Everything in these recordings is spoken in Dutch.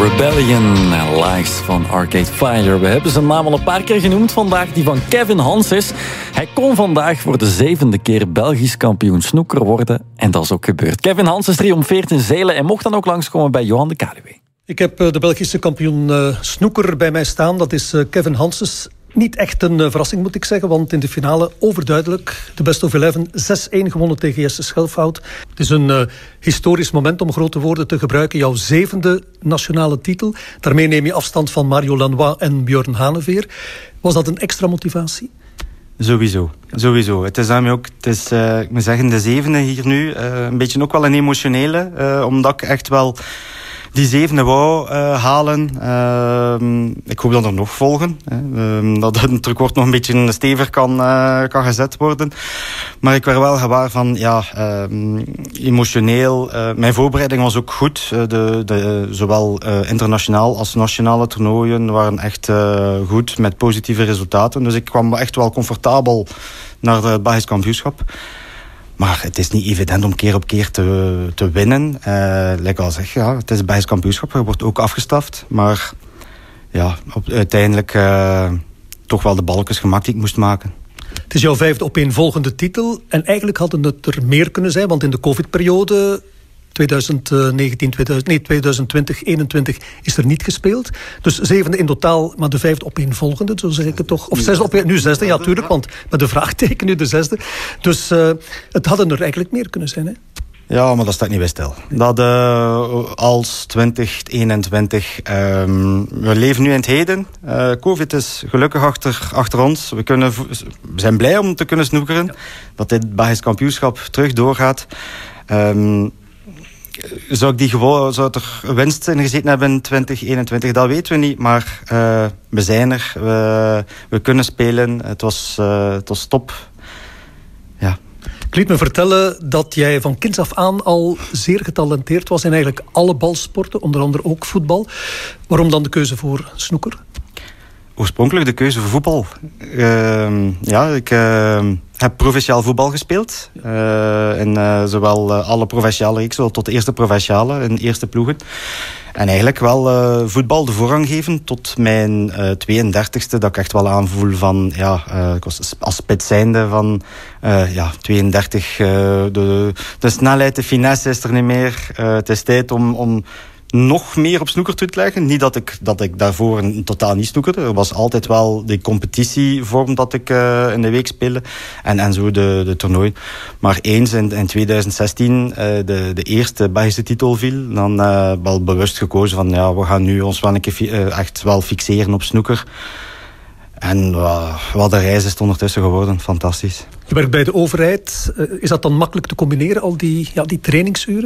Rebellion, Lies van Arcade Fire. We hebben zijn naam al een paar keer genoemd vandaag, die van Kevin Hanses. Hij kon vandaag voor de 7e keer Belgisch kampioen snooker worden. En dat is ook gebeurd. Kevin Hanses triomfeert in Zelen en mocht dan ook langskomen bij Johan de Kaluwe. Ik heb de Belgische kampioen snooker bij mij staan. Dat is Kevin Hanses. Niet echt een verrassing, moet ik zeggen, want in de finale overduidelijk de best of 11 6-1 gewonnen tegen Jesse Schelfhout. Het is een historisch moment, om grote woorden te gebruiken. Jouw 7e nationale titel. Daarmee neem je afstand van Mario Lanois en Björn Haneveer. Was dat een extra motivatie? Sowieso. Het is daarmee ook, ik moet zeggen, de 7e hier nu. Een beetje ook wel een emotionele, omdat ik echt wel die 7e wou halen. Ik hoop dat er nog volgen. Dat het record nog een beetje steviger kan gezet worden. Maar ik werd wel gewaar van, emotioneel. Mijn voorbereiding was ook goed. Zowel internationaal als nationale toernooien waren echt goed, met positieve resultaten. Dus ik kwam echt wel comfortabel naar het Belgisch kampioenschap. Maar het is niet evident om keer op keer te winnen. Like al zeg, het is het Belgisch kampioenschap. Er wordt ook afgestraft. Maar uiteindelijk toch wel de balkjes gemaakt die ik moest maken. Het is jouw 5e opeenvolgende titel. En eigenlijk hadden het er meer kunnen zijn. Want in de COVID-periode 2020, 2021 is er niet gespeeld. Dus 7e in totaal, maar de 5e opeenvolgende, zo zeg ik het toch. Of 6e nu 6e, ja, tuurlijk, want met de vraagteken nu de 6e. Dus het hadden er eigenlijk meer kunnen zijn, hè? Ja, maar dat staat niet bij stil. Dat als 2021... we leven nu in het heden. Covid is gelukkig achter ons. We zijn blij om te kunnen snoekeren. Dat dit Belgisch kampioenschap terug doorgaat. Zou er winst in gezeten hebben in 2021? Dat weten we niet, maar we zijn er. We kunnen spelen. Het was top. Ja. Ik liet me vertellen dat jij van kinds af aan al zeer getalenteerd was in eigenlijk alle balsporten, onder andere ook voetbal. Waarom dan de keuze voor snooker? Oorspronkelijk de keuze voor voetbal. Ik heb provinciaal voetbal gespeeld. In zowel alle provinciale reeksen tot de eerste provinciale in de eerste ploegen. En eigenlijk wel voetbal de voorrang geven tot mijn 32e. Dat ik echt wel aanvoel van, ik was als spits zijnde van 32. De snelheid, de finesse is er niet meer. Het is tijd om nog meer op snoeker toe te leggen. Niet dat ik daarvoor totaal niet snoekerde. Er was altijd wel de competitievorm dat ik in de week speelde. En zo de toernooi. Maar eens in 2016 de eerste Belgische titel viel. Dan wel bewust gekozen van we gaan nu ons wel een keer echt wel fixeren op snoeker. En wat de reis is het ondertussen geworden. Fantastisch. Je werkt bij de overheid. Is dat dan makkelijk te combineren, al die trainingsuren?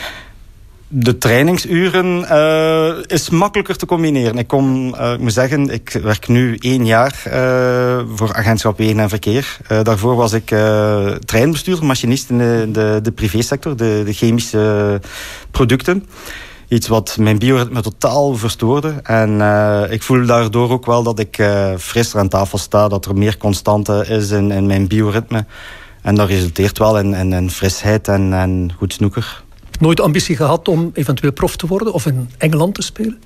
De trainingsuren is makkelijker te combineren. Ik moet zeggen, ik werk nu 1 jaar voor Agentschap Wegen en Verkeer. Daarvoor was ik treinbestuurder, machinist in de privésector, de chemische producten. Iets wat mijn bioritme totaal verstoorde. En ik voel daardoor ook wel dat ik frisser aan tafel sta, dat er meer constante is in mijn bioritme. En dat resulteert wel in frisheid en goed snoeker. Nooit ambitie gehad om eventueel prof te worden of in Engeland te spelen?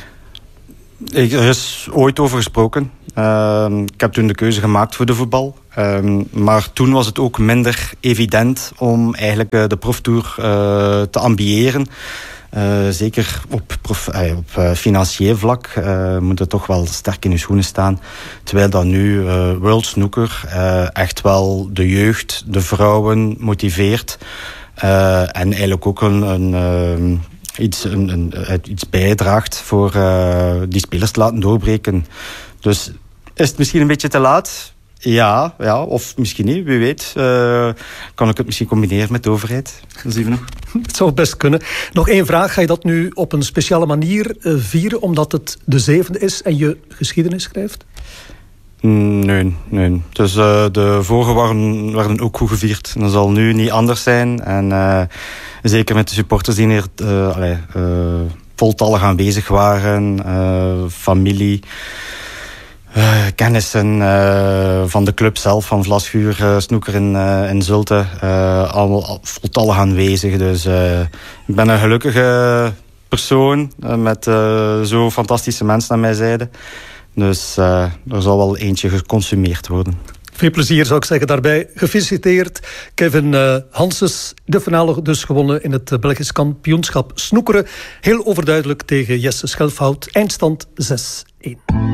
Er is ooit over gesproken. Ik heb toen de keuze gemaakt voor de voetbal. Maar toen was het ook minder evident om eigenlijk de proftour te ambiëren. Zeker op financieel vlak moet het toch wel sterk in je schoenen staan. Terwijl dat nu World Snooker echt wel de jeugd, de vrouwen motiveert. En eigenlijk ook iets bijdraagt voor die spelers te laten doorbreken. Dus is het misschien een beetje te laat? Ja, of misschien niet, wie weet. Kan ik het misschien combineren met de overheid? Dat zien we nog. Het zou best kunnen. Nog 1 vraag. Ga je dat nu op een speciale manier vieren, omdat het de 7e is en je geschiedenis schrijft? Nee. Dus de vorige werden ook goed gevierd. Dat zal nu niet anders zijn. En zeker met de supporters die hier voltallig aanwezig waren. Familie. Kennissen van de club zelf, van Vlasvuur, Snoeker in Zulte. Allemaal voltallig aanwezig. Dus ik ben een gelukkige persoon met zo fantastische mensen aan mijn zijde. Dus er zal wel eentje geconsumeerd worden. Veel plezier zou ik zeggen daarbij. Gefeliciteerd Kevin Hanses. De finale dus gewonnen in het Belgisch kampioenschap snoekeren. Heel overduidelijk tegen Jesse Schelfhout. Eindstand 6-1.